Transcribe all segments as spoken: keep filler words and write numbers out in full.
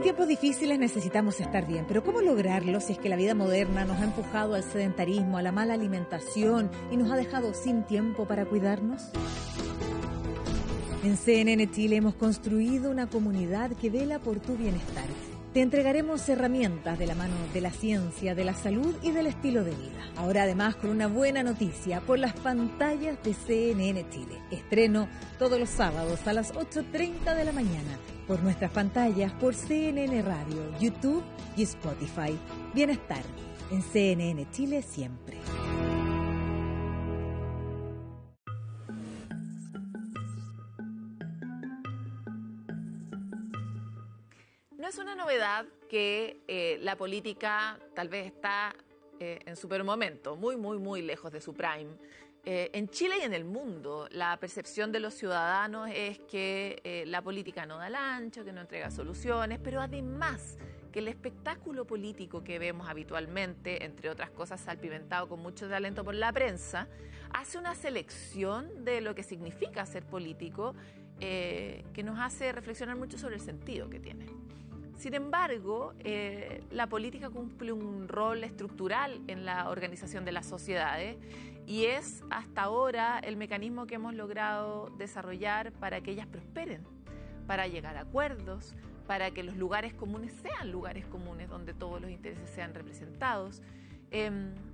tiempos difíciles necesitamos estar bien, pero ¿cómo lograrlo si es que la vida moderna nos ha empujado al sedentarismo, a la mala alimentación y nos ha dejado sin tiempo para cuidarnos? En C N N Chile hemos construido una comunidad que vela por tu bienestar. Te entregaremos herramientas de la mano de la ciencia, de la salud y del estilo de vida. Ahora además con una buena noticia por las pantallas de C N N Chile. Estreno todos los sábados a las ocho treinta de la mañana por nuestras pantallas por C N N Radio, YouTube y Spotify. Bienestar en C N N Chile siempre. No es una novedad que eh, la política tal vez está eh, en su peor momento, muy, muy, muy lejos de su prime. Eh, en Chile y en el mundo, la percepción de los ciudadanos es que eh, la política no da el ancho, que no entrega soluciones, pero además que el espectáculo político que vemos habitualmente, entre otras cosas salpimentado con mucho talento por la prensa, hace una selección de lo que significa ser político eh, que nos hace reflexionar mucho sobre el sentido que tiene. Sin embargo, eh, la política cumple un rol estructural en la organización de las sociedades y es hasta ahora el mecanismo que hemos logrado desarrollar para que ellas prosperen, para llegar a acuerdos, para que los lugares comunes sean lugares comunes donde todos los intereses sean representados. Eh,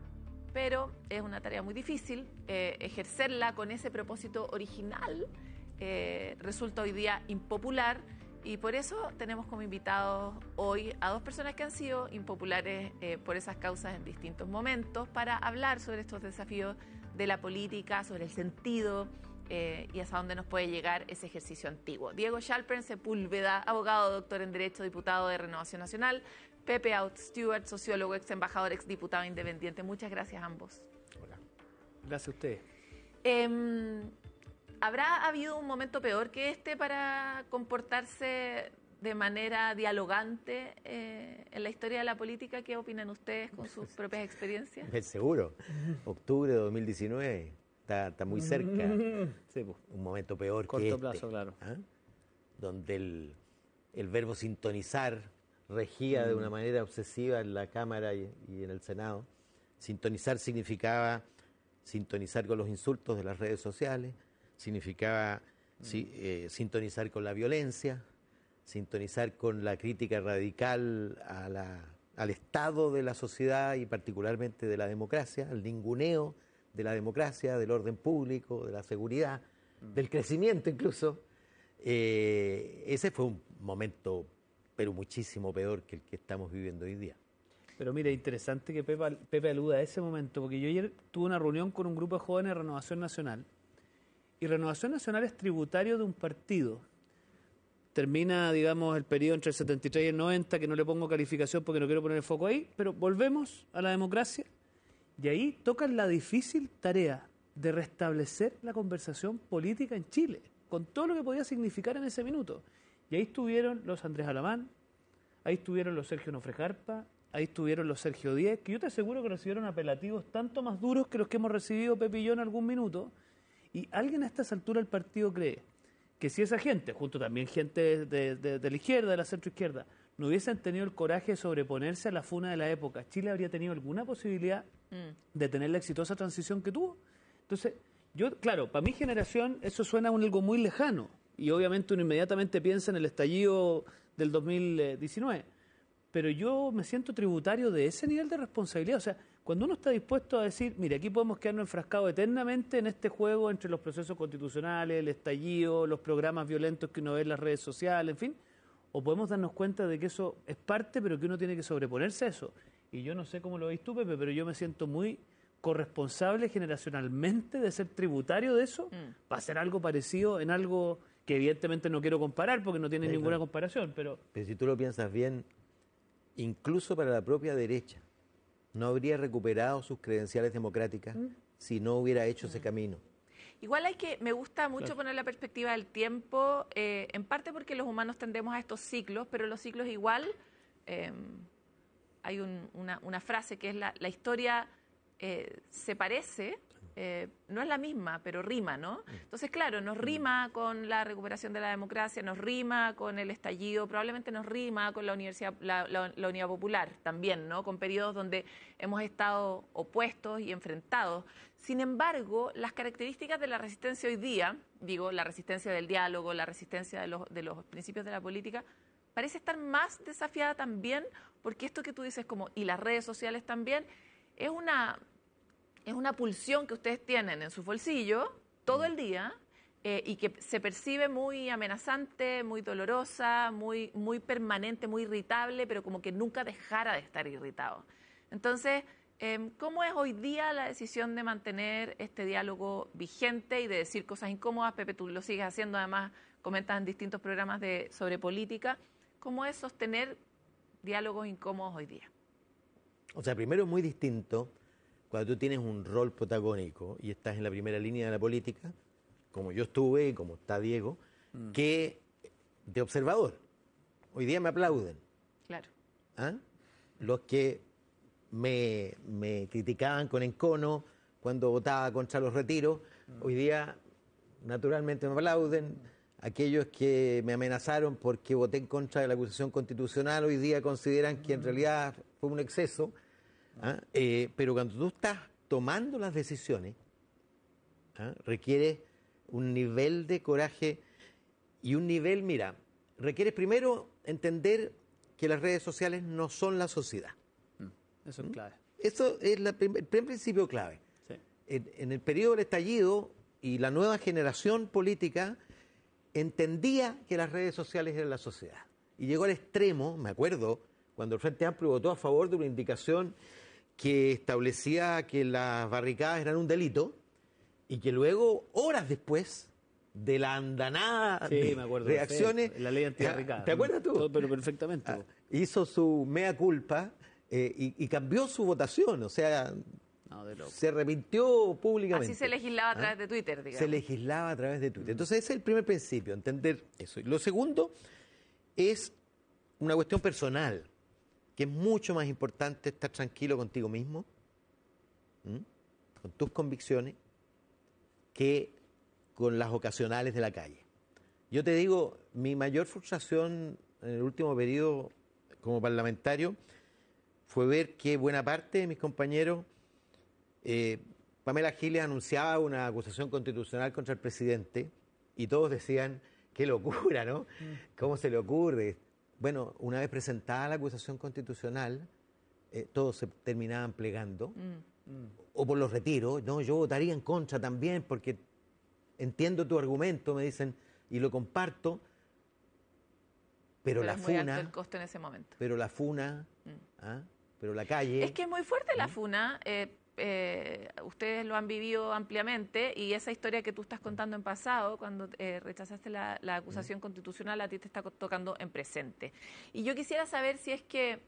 pero es una tarea muy difícil. Eh, ejercerla con ese propósito original eh, resulta hoy día impopular. Y por eso tenemos como invitados hoy a dos personas que han sido impopulares eh, por esas causas en distintos momentos para hablar sobre estos desafíos de la política, sobre el sentido eh, y hasta dónde nos puede llegar ese ejercicio antiguo. Diego Schalpern Sepúlveda, abogado, doctor en Derecho, diputado de Renovación Nacional. Pepe Out Stewart, sociólogo, ex embajador, ex diputado independiente. Muchas gracias a ambos. Hola. Gracias a ustedes. Eh, ¿Habrá habido un momento peor que este para comportarse de manera dialogante eh, en la historia de la política? ¿Qué opinan ustedes con sus propias experiencias? Seguro. Octubre de dos mil diecinueve está, está muy cerca. Sí, pues. Un momento peor Corto que este. plazo, claro. ¿Ah? Donde el, el verbo sintonizar regía mm. de una manera obsesiva en la Cámara y, y en el Senado. Sintonizar significaba sintonizar con los insultos de las redes sociales, significaba sí, eh, sintonizar con la violencia, sintonizar con la crítica radical a la, al estado de la sociedad y particularmente de la democracia, al ninguneo de la democracia, del orden público, de la seguridad, mm. del crecimiento incluso. Eh, ese fue un momento, pero muchísimo peor que el que estamos viviendo hoy día. Pero mira, interesante que Pepe, Pepe aluda a ese momento, porque yo ayer tuve una reunión con un grupo de jóvenes de Renovación Nacional. Y Renovación Nacional es tributario de un partido. Termina, digamos, el periodo entre el setenta y tres y el noventa, que no le pongo calificación porque no quiero poner el foco ahí, pero volvemos a la democracia y ahí tocan la difícil tarea de restablecer la conversación política en Chile, con todo lo que podía significar en ese minuto. Y ahí estuvieron los Andrés Alamán, ahí estuvieron los Sergio Nofrejarpa, ahí estuvieron los Sergio Díez, que yo te aseguro que recibieron apelativos tanto más duros que los que hemos recibido Pepe y yo en algún minuto. Y alguien a estas alturas del partido cree que si esa gente, junto también gente de, de, de la izquierda, de la centroizquierda, no hubiesen tenido el coraje de sobreponerse a la funa de la época, ¿Chile habría tenido alguna posibilidad mm. de tener la exitosa transición que tuvo? Entonces, yo, claro, para mi generación eso suena a un algo muy lejano y obviamente uno inmediatamente piensa en el estallido del dos mil diecinueve, pero yo me siento tributario de ese nivel de responsabilidad. O sea, cuando uno está dispuesto a decir, mire, aquí podemos quedarnos enfrascados eternamente en este juego entre los procesos constitucionales, el estallido, los programas violentos que uno ve en las redes sociales, en fin, o podemos darnos cuenta de que eso es parte, pero que uno tiene que sobreponerse a eso. Y yo no sé cómo lo veis tú, Pepe, pero yo me siento muy corresponsable generacionalmente de ser tributario de eso, mm. para hacer algo parecido en algo que evidentemente no quiero comparar porque no tiene sí, ninguna no. comparación. Pero... pero si tú lo piensas bien, incluso para la propia derecha, no habría recuperado sus credenciales democráticas ¿Mm? si no hubiera hecho ¿Mm? ese camino. Igual hay que, me gusta mucho claro. poner la perspectiva del tiempo, eh, en parte porque los humanos tendemos a estos ciclos, pero los ciclos igual, eh, hay un, una, una frase que es la, la historia eh, se parece, eh, no es la misma, pero rima, ¿no? Entonces, claro, nos rima con la recuperación de la democracia, nos rima con el estallido, probablemente nos rima con la universidad, la, la, la Unidad Popular también, ¿no? Con periodos donde hemos estado opuestos y enfrentados. Sin embargo, las características de la resistencia hoy día, digo, la resistencia del diálogo, la resistencia de los, de los principios de la política, parece estar más desafiada también, porque esto que tú dices, como, y las redes sociales también, es una, es una pulsión que ustedes tienen en su bolsillo todo el día eh, y que se percibe muy amenazante, muy dolorosa, muy, muy permanente, muy irritable, pero como que nunca dejara de estar irritado. Entonces, eh, ¿cómo es hoy día la decisión de mantener este diálogo vigente y de decir cosas incómodas? Pepe, tú lo sigues haciendo, además comentas en distintos programas de, sobre política. ¿Cómo es sostener diálogos incómodos hoy día? O sea, primero es muy distinto cuando tú tienes un rol protagónico y estás en la primera línea de la política, como yo estuve y como está Diego, mm. que de observador. Hoy día me aplauden. Claro. ¿Ah? Los que me, me criticaban con encono cuando votaba contra los retiros, mm. hoy día naturalmente me aplauden. Aquellos que me amenazaron porque voté en contra de la acusación constitucional, hoy día consideran que en realidad fue un exceso. ¿Ah? Eh, pero cuando tú estás tomando las decisiones, ¿ah? requiere un nivel de coraje y un nivel, mira, requiere primero entender que las redes sociales no son la sociedad. Eso es ¿Mm? clave. Eso es la prim- el primer principio clave. Sí. En, en el periodo del estallido y la nueva generación política entendía que las redes sociales eran la sociedad. Y llegó al extremo, me acuerdo, cuando el Frente Amplio votó a favor de una indicación que establecía que las barricadas eran un delito y que luego, horas después de la andanada sí, de me acuerdo, reacciones... perfecto. La ley antibarricada. ¿Te acuerdas tú? Todo, pero perfectamente. Ah, hizo su mea culpa eh, y, y cambió su votación, o sea... No, de loco. Se arrepintió públicamente. Así se legislaba a través de Twitter, digamos. Se legislaba a través de Twitter. Entonces ese es el primer principio, entender eso. Y lo segundo es una cuestión personal, que es mucho más importante estar tranquilo contigo mismo, ¿m? con tus convicciones, que con las ocasionales de la calle. Yo te digo, mi mayor frustración en el último periodo como parlamentario fue ver que buena parte de mis compañeros... Eh, Pamela Giles anunciaba una acusación constitucional contra el presidente y todos decían, qué locura, ¿no? ¿Cómo se le ocurre? Bueno, una vez presentada la acusación constitucional, eh, todos se terminaban plegando, mm. o por los retiros. No, yo votaría en contra también porque entiendo tu argumento, me dicen, y lo comparto, pero, pero la es muy funa... alto el costo en ese momento. Pero la funa, mm. ¿ah? pero la calle... Es que es muy fuerte la funa... Eh, Eh, ustedes lo han vivido ampliamente y esa historia que tú estás contando en pasado, cuando eh, rechazaste la, la acusación mm. constitucional, a ti te está tocando en presente. Y yo quisiera saber si es que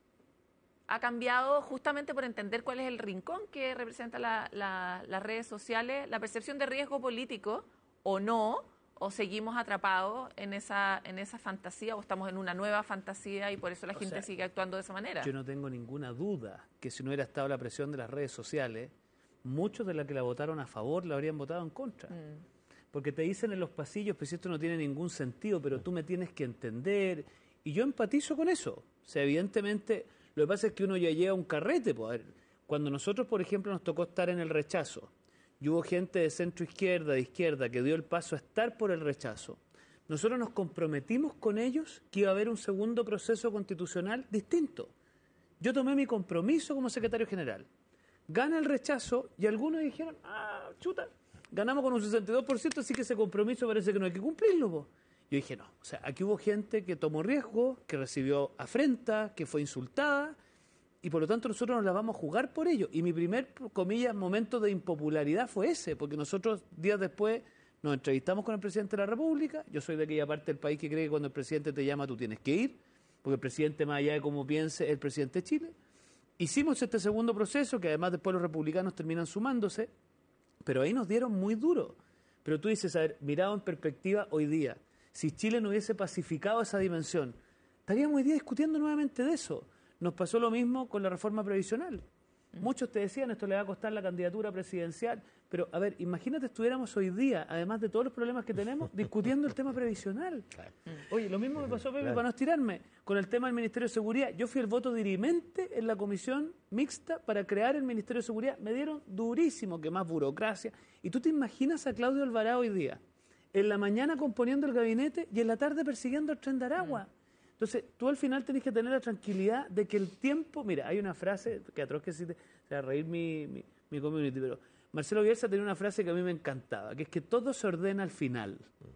ha cambiado, justamente por entender cuál es el rincón que representa la, la, las redes sociales, la percepción de riesgo político o no, o seguimos atrapados en esa, en esa fantasía, o estamos en una nueva fantasía y por eso la o gente sea, sigue actuando de esa manera. Yo no tengo ninguna duda que si no hubiera estado la presión de las redes sociales, muchos de los que la votaron a favor la habrían votado en contra. Mm. Porque te dicen en los pasillos, pues esto no tiene ningún sentido, pero tú me tienes que entender. Y yo empatizo con eso. O sea, evidentemente, lo que pasa es que uno ya llega a un carrete. Pues, cuando nosotros, por ejemplo, nos tocó estar en el rechazo, y hubo gente de centro izquierda, de izquierda, que dio el paso a estar por el rechazo. Nosotros nos comprometimos con ellos que iba a haber un segundo proceso constitucional distinto. Yo tomé mi compromiso como secretario general. Gana el rechazo y algunos dijeron, ah, chuta, ganamos con un sesenta y dos por ciento, así que ese compromiso parece que no hay que cumplirlo. Po. Yo dije, no, o sea, aquí hubo gente que tomó riesgo, que recibió afrenta, que fue insultada, y por lo tanto nosotros nos la vamos a jugar por ello. Y mi primer, comillas, momento de impopularidad fue ese, porque nosotros días después nos entrevistamos con el presidente de la República. Yo soy de aquella parte del país que cree que cuando el presidente te llama tú tienes que ir, porque el presidente, más allá de cómo piense, es el presidente de Chile. Hicimos este segundo proceso, que además después los republicanos terminan sumándose, pero ahí nos dieron muy duro. Pero tú dices, a ver, mirado en perspectiva hoy día, si Chile no hubiese pacificado esa dimensión, estaríamos hoy día discutiendo nuevamente de eso. Nos pasó lo mismo con la reforma previsional. Muchos te decían, esto le va a costar la candidatura presidencial, pero a ver, imagínate estuviéramos hoy día, además de todos los problemas que tenemos, discutiendo el tema previsional. Claro. Oye, lo mismo me pasó, Pepe, Claro. para no estirarme, con el tema del Ministerio de Seguridad. Yo fui el voto dirimente en la comisión mixta para crear el Ministerio de Seguridad. Me dieron durísimo, que más burocracia. Y tú te imaginas a Claudio Alvarado hoy día, en la mañana componiendo el gabinete y en la tarde persiguiendo el tren de Aragua. Entonces, tú al final tenés que tener la tranquilidad de que el tiempo... Mira, hay una frase, que atroz que sí te, te va a reír mi, mi, mi community, pero Marcelo Bielsa tenía una frase que a mí me encantaba, que es que todo se ordena al final.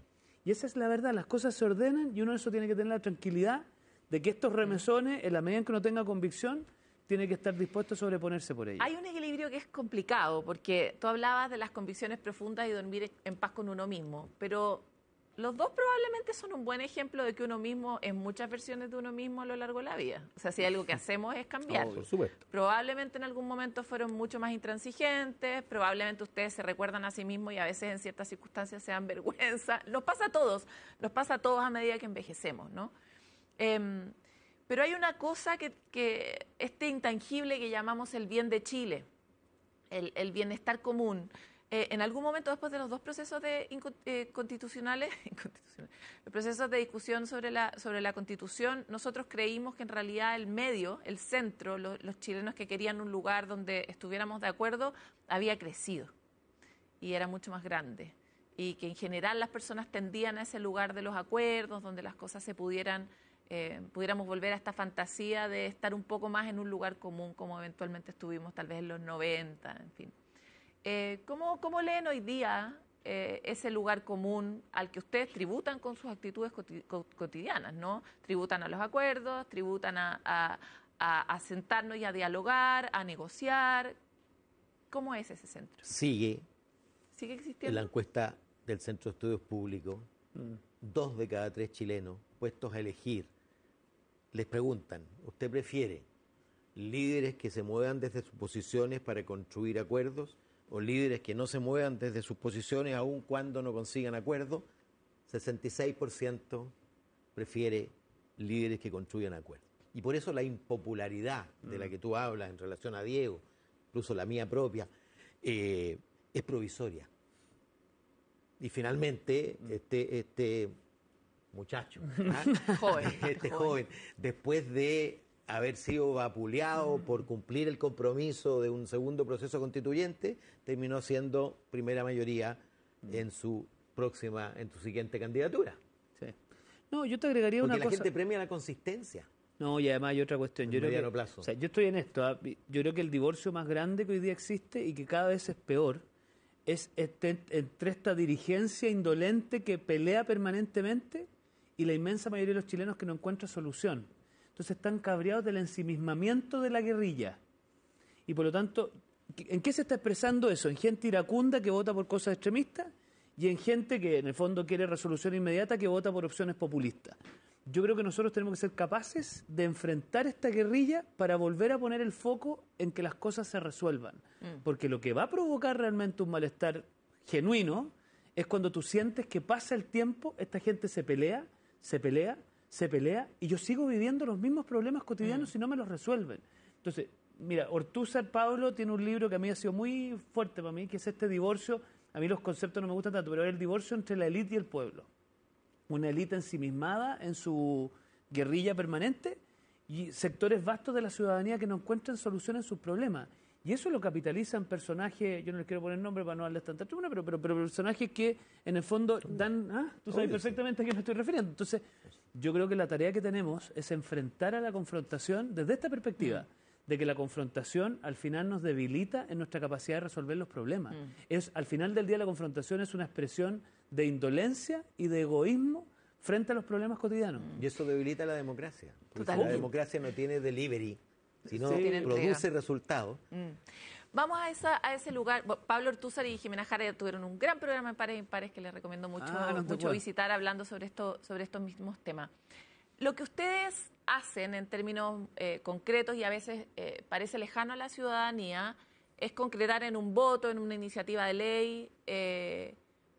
Y esa es la verdad, las cosas se ordenan y uno de eso tiene que tener la tranquilidad de que estos remesones, en la medida en que uno tenga convicción, tiene que estar dispuesto a sobreponerse por ellos. Hay un equilibrio que es complicado, porque tú hablabas de las convicciones profundas y dormir en paz con uno mismo, pero los dos probablemente son un buen ejemplo de que uno mismo es muchas versiones de uno mismo a lo largo de la vida. O sea, si algo que hacemos es cambiar. Oh, por supuesto. Probablemente en algún momento fueron mucho más intransigentes, probablemente ustedes se recuerdan a sí mismos y a veces en ciertas circunstancias se dan vergüenza. Nos pasa a todos, nos pasa a todos a medida que envejecemos, ¿no? Eh, pero hay una cosa que, que este intangible que llamamos el bien de Chile, el, el bienestar común. Eh, en algún momento después de los dos procesos de eh, constitucionales, los procesos de discusión sobre la, sobre la Constitución, nosotros creímos que en realidad el medio, el centro, lo, los chilenos que querían un lugar donde estuviéramos de acuerdo, había crecido y era mucho más grande. Y que en general las personas tendían a ese lugar de los acuerdos, donde las cosas se pudieran, eh, pudiéramos volver a esta fantasía de estar un poco más en un lugar común, como eventualmente estuvimos tal vez en los noventa, en fin. Eh, ¿cómo, ¿Cómo leen hoy día eh, ese lugar común al que ustedes tributan con sus actitudes cotidianas, ¿no? Tributan a los acuerdos, tributan a, a, a, a sentarnos y a dialogar, a negociar. ¿Cómo es ese centro? Sigue, ¿Sigue existiendo? en la encuesta del Centro de Estudios Públicos, mm. dos de cada tres chilenos puestos a elegir les preguntan, ¿usted prefiere líderes que se muevan desde sus posiciones para construir acuerdos o líderes que no se muevan desde sus posiciones aun cuando no consigan acuerdos? sesenta y seis por ciento prefiere líderes que construyan acuerdos. Y por eso la impopularidad de la que tú hablas en relación a Diego, incluso la mía propia, eh, es provisoria. Y finalmente, este, este muchacho, ¿ah? joven, este joven. joven, después de haber sido vapuleado por cumplir el compromiso de un segundo proceso constituyente, terminó siendo primera mayoría en su próxima, en su siguiente candidatura. Sí. No, yo te agregaría Porque una la cosa. gente premia la consistencia. No, y además hay otra cuestión. Yo En creo mediano que, plazo. O sea, yo estoy en esto. ¿eh? Yo creo que el divorcio más grande que hoy día existe y que cada vez es peor es este, entre esta dirigencia indolente que pelea permanentemente y la inmensa mayoría de los chilenos que no encuentra solución. Entonces están cabreados del ensimismamiento de la guerrilla. Y por lo tanto, ¿en qué se está expresando eso? En gente iracunda que vota por cosas extremistas y en gente que en el fondo quiere resolución inmediata que vota por opciones populistas. Yo creo que nosotros tenemos que ser capaces de enfrentar esta guerrilla para volver a poner el foco en que las cosas se resuelvan. Mm. Porque lo que va a provocar realmente un malestar genuino es cuando tú sientes que pasa el tiempo, esta gente se pelea, se pelea, se pelea y yo sigo viviendo los mismos problemas cotidianos mm. y no me los resuelven. Entonces, mira, Ortúzar Pablo tiene un libro que a mí ha sido muy fuerte para mí, que es este divorcio. A mí los conceptos no me gustan tanto, pero es el divorcio entre la élite y el pueblo. Una élite ensimismada en su guerrilla permanente y sectores vastos de la ciudadanía que no encuentran solución en sus problemas. Y eso lo capitalizan personajes, yo no les quiero poner nombre para no darles tanta tribuna, pero, pero, pero personajes que en el fondo dan... Ah, tú sabes perfectamente a qué me estoy refiriendo. Entonces, yo creo que la tarea que tenemos es enfrentar a la confrontación desde esta perspectiva, de que la confrontación al final nos debilita en nuestra capacidad de resolver los problemas. Mm. Es, al final del día la confrontación es una expresión de indolencia y de egoísmo frente a los problemas cotidianos. Y eso debilita la democracia. Total. La democracia no tiene delivery, sino Sí, produce resultados. Mm. Vamos a, esa, a ese lugar. Pablo Ortúzar y Jimena Jara tuvieron un gran programa en Pares y Impares que les recomiendo mucho, Ah, no te mucho puedo. visitar hablando sobre, esto, sobre estos mismos temas. Lo que ustedes hacen en términos eh, concretos y a veces eh, parece lejano a la ciudadanía es concretar en un voto, en una iniciativa de ley, eh,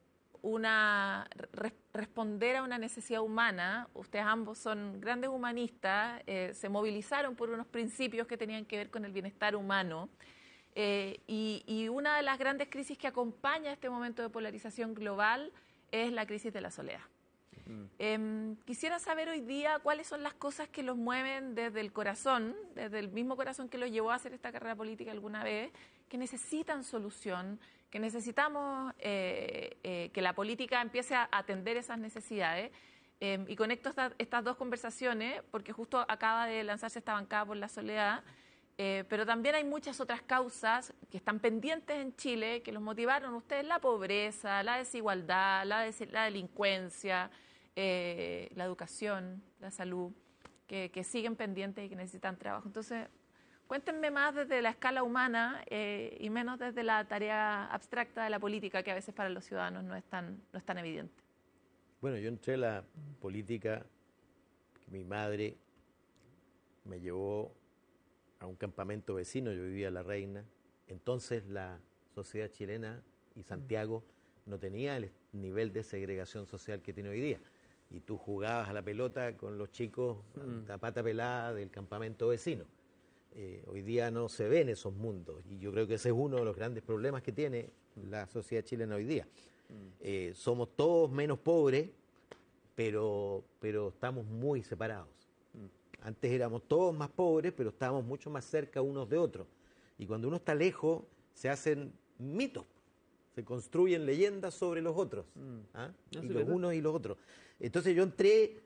una re, responder a una necesidad humana. Ustedes ambos son grandes humanistas, eh, se movilizaron por unos principios que tenían que ver con el bienestar humano. Eh, y, y una de las grandes crisis que acompaña este momento de polarización global es la crisis de la soledad. Mm. Eh, quisiera saber hoy día cuáles son las cosas que los mueven desde el corazón, desde el mismo corazón que los llevó a hacer esta carrera política alguna vez, que necesitan solución, que necesitamos eh, eh, que la política empiece a atender esas necesidades. Eh, y conecto esta, estas dos conversaciones porque justo acaba de lanzarse esta bancada por la soledad. Eh, pero también hay muchas otras causas que están pendientes en Chile que los motivaron a ustedes: la pobreza, la desigualdad, la, des la delincuencia, eh, la educación, la salud, que, que siguen pendientes y que necesitan trabajo. Entonces, cuéntenme más desde la escala humana eh, y menos desde la tarea abstracta de la política, que a veces para los ciudadanos no es tan, no es tan evidente. Bueno, yo entré a la política, mi madre me llevó a un campamento vecino, yo vivía en La Reina. Entonces la sociedad chilena y Santiago no tenía el nivel de segregación social que tiene hoy día. Y tú jugabas a la pelota con los chicos mm. a pata pelada del campamento vecino. Eh, hoy día no se ven esos mundos y yo creo que ese es uno de los grandes problemas que tiene la sociedad chilena hoy día. Mm. Eh, somos todos menos pobres, pero, pero estamos muy separados. Antes éramos todos más pobres, pero estábamos mucho más cerca unos de otros. Y cuando uno está lejos, se hacen mitos, se construyen leyendas sobre los otros, mm. ¿ah? no y los verdad. unos y los otros. Entonces yo entré,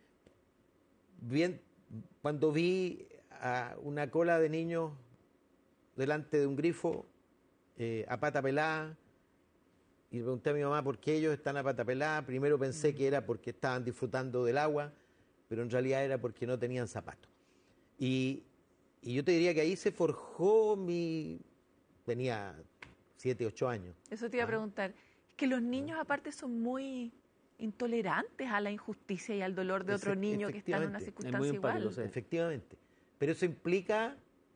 bien, cuando vi a una cola de niños delante de un grifo, eh, a pata pelada, y le pregunté a mi mamá por qué ellos están a pata pelada. Primero pensé mm. que era porque estaban disfrutando del agua, pero en realidad era porque no tenían zapatos. Y, y yo te diría que ahí se forjó mi... Tenía siete, ocho años. Eso te iba ¿Ah? a preguntar. Es que los niños aparte son muy intolerantes a la injusticia y al dolor de otro niño que está en una circunstancia igual. Efectivamente. Pero eso implica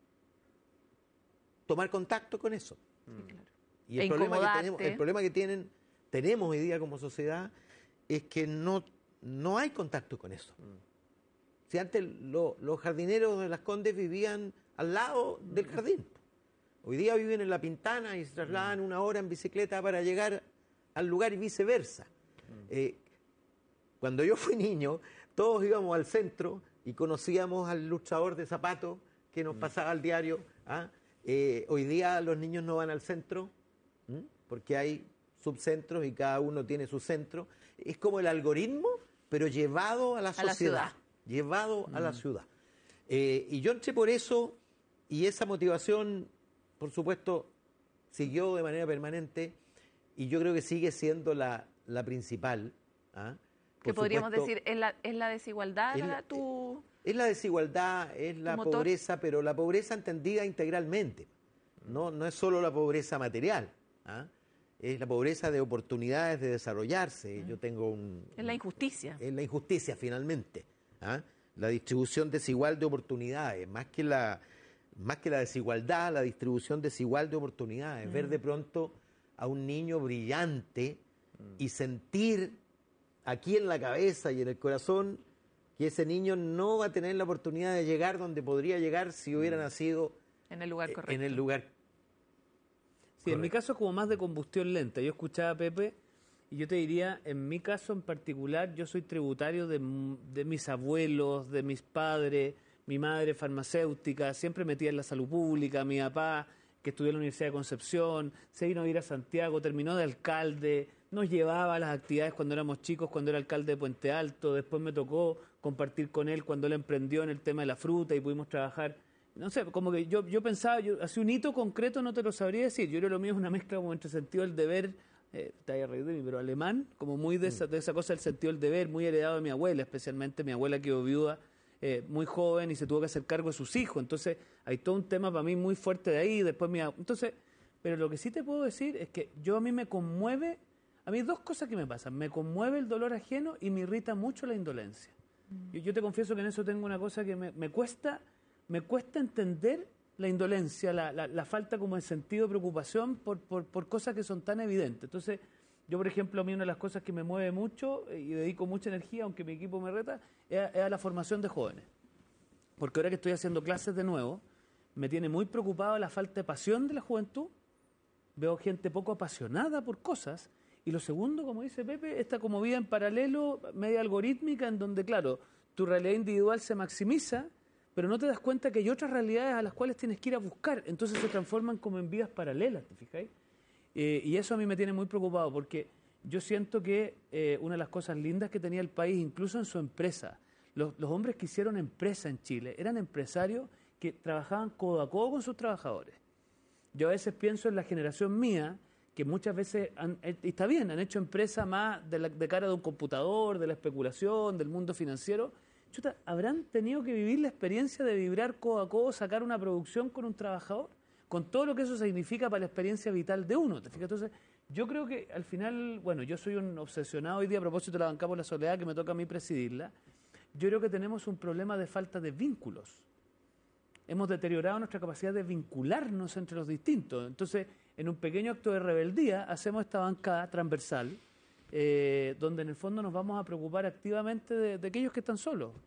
tomar contacto con eso. Sí, claro. Y el, e problema que tenemos, el problema que tienen, tenemos hoy día como sociedad es que no, no hay contacto con eso. Mm. Si antes lo, los jardineros de Las Condes vivían al lado del jardín. Hoy día viven en La Pintana y se trasladan una hora en bicicleta para llegar al lugar y viceversa. Eh, cuando yo fui niño, todos íbamos al centro y conocíamos al ilustrador de zapatos que nos pasaba al diario. ¿ah? Eh, hoy día los niños no van al centro ¿m? porque hay subcentros y cada uno tiene su centro. Es como el algoritmo, pero llevado a la sociedad. A la ciudad. llevado mm. a la ciudad. Eh, y yo entré por eso, y esa motivación, por supuesto, siguió de manera permanente, y yo creo que sigue siendo la, la principal. ¿ah? ¿Qué podríamos decir? ¿Es la, es la desigualdad es la, tu Es la desigualdad, es la pobreza, pero la pobreza entendida integralmente. No, no es solo la pobreza material, ¿ah? Es la pobreza de oportunidades de desarrollarse. Mm. Yo tengo un... Es la injusticia. Es la injusticia, finalmente. ¿Ah? La distribución desigual de oportunidades, más que la, más que la desigualdad, la distribución desigual de oportunidades. Mm. Ver de pronto a un niño brillante mm. y sentir aquí en la cabeza y en el corazón que ese niño no va a tener la oportunidad de llegar donde podría llegar si hubiera mm. nacido en el lugar correcto. En el lugar sí, correcto. En mi caso es como más de combustión lenta. Yo escuchaba a Pepe y yo te diría, en mi caso en particular, yo soy tributario de, de mis abuelos, de mis padres, mi madre farmacéutica, siempre metida en la salud pública, mi papá que estudió en la Universidad de Concepción, se vino a ir a Santiago, terminó de alcalde, nos llevaba a las actividades cuando éramos chicos, cuando era alcalde de Puente Alto, después me tocó compartir con él cuando él emprendió en el tema de la fruta y pudimos trabajar. No sé, como que yo, yo pensaba, yo, así un hito concreto no te lo sabría decir, yo creo que lo mío es una mezcla como entre sentido del deber, eh, te vaya a reír de mí, pero alemán, como muy de esa, de esa cosa del sentido del deber, muy heredado de mi abuela, especialmente mi abuela quedó viuda eh, muy joven y se tuvo que hacer cargo de sus hijos, entonces hay todo un tema para mí muy fuerte de ahí, después mi, entonces, pero lo que sí te puedo decir es que yo a mí me conmueve, a mí dos cosas que me pasan, me conmueve el dolor ajeno y me irrita mucho la indolencia. Mm. Yo, yo te confieso que en eso tengo una cosa que me, me cuesta, me cuesta entender la indolencia, la, la, la falta como de sentido de preocupación por, por, por cosas que son tan evidentes. Entonces, Yo, por ejemplo, a mí una de las cosas que me mueve mucho y dedico mucha energía, aunque mi equipo me reta, es a, es a la formación de jóvenes. Porque ahora que estoy haciendo clases de nuevo, me tiene muy preocupado la falta de pasión de la juventud. Veo gente poco apasionada por cosas. Y lo segundo, como dice Pepe, esta como vida en paralelo, media algorítmica, en donde, claro, tu realidad individual se maximiza, pero no te das cuenta que hay otras realidades a las cuales tienes que ir a buscar. Entonces se transforman como en vidas paralelas, ¿te fijáis? Eh, y eso a mí me tiene muy preocupado, porque yo siento que eh, una de las cosas lindas que tenía el país, incluso en su empresa, los, los hombres que hicieron empresa en Chile, eran empresarios que trabajaban codo a codo con sus trabajadores. Yo a veces pienso en la generación mía, que muchas veces, han, y está bien, han hecho empresa más de, la, de cara de un computador, de la especulación, del mundo financiero. Chuta, ¿habrán tenido que vivir la experiencia de vibrar codo a codo, sacar una producción con un trabajador? Con todo lo que eso significa para la experiencia vital de uno, ¿te fijas? Entonces, yo creo que al final, bueno, yo soy un obsesionado hoy día a propósito de la Bancada por la Soledad, que me toca a mí presidirla. Yo creo que tenemos un problema de falta de vínculos. Hemos deteriorado nuestra capacidad de vincularnos entre los distintos. Entonces, en un pequeño acto de rebeldía, hacemos esta bancada transversal, eh, donde en el fondo nos vamos a preocupar activamente de, de aquellos que están solos.